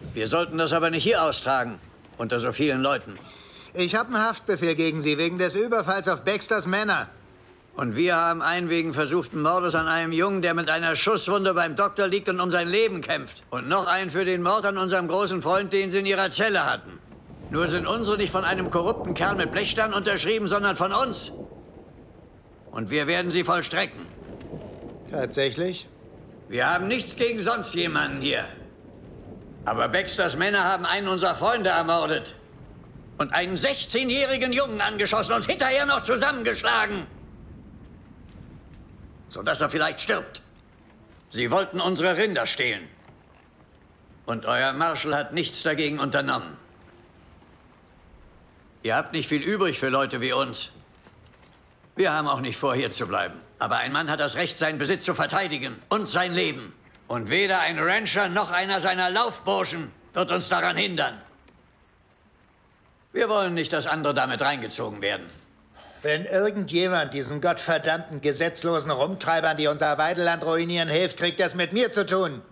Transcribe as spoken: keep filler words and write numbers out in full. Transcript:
Wir sollten das aber nicht hier austragen, unter so vielen Leuten. Ich habe einen Haftbefehl gegen Sie wegen des Überfalls auf Baxters Männer. Und wir haben einen wegen versuchten Mordes an einem Jungen, der mit einer Schusswunde beim Doktor liegt und um sein Leben kämpft. Und noch einen für den Mord an unserem großen Freund, den Sie in Ihrer Zelle hatten. Nur sind unsere nicht von einem korrupten Kerl mit Blechstern unterschrieben, sondern von uns. Und wir werden sie vollstrecken. Tatsächlich? Wir haben nichts gegen sonst jemanden hier. Aber Baxters Männer haben einen unserer Freunde ermordet. Und einen sechzehnjährigen Jungen angeschossen und hinterher noch zusammengeschlagen. Sodass er vielleicht stirbt. Sie wollten unsere Rinder stehlen. Und euer Marshal hat nichts dagegen unternommen. Ihr habt nicht viel übrig für Leute wie uns. Wir haben auch nicht vor, hier zu bleiben. Aber ein Mann hat das Recht, seinen Besitz zu verteidigen. Und sein Leben. Und weder ein Rancher noch einer seiner Laufburschen wird uns daran hindern. Wir wollen nicht, dass andere damit reingezogen werden. Wenn irgendjemand diesen gottverdammten gesetzlosen Rumtreibern, die unser Weideland ruinieren, hilft, kriegt das mit mir zu tun.